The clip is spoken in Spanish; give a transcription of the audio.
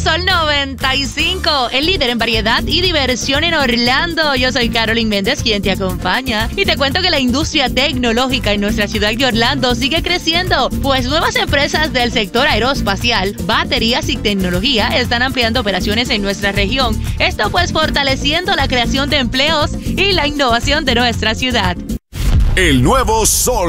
Sol 95, el líder en variedad y diversión en Orlando. Yo soy Carolyn Méndez, quien te acompaña. Y te cuento que la industria tecnológica en nuestra ciudad de Orlando sigue creciendo, pues nuevas empresas del sector aeroespacial, baterías y tecnología están ampliando operaciones en nuestra región. Esto pues fortaleciendo la creación de empleos y la innovación de nuestra ciudad. El nuevo Sol